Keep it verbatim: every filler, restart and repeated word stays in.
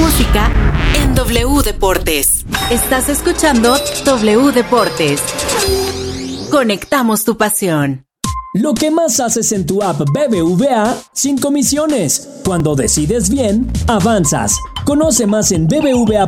música en W Deportes. Estás escuchando W Deportes. Conectamos tu pasión. Lo que más haces en tu app B B V A sin comisiones. Cuando decides bien, avanzas. Conoce más en B B V A.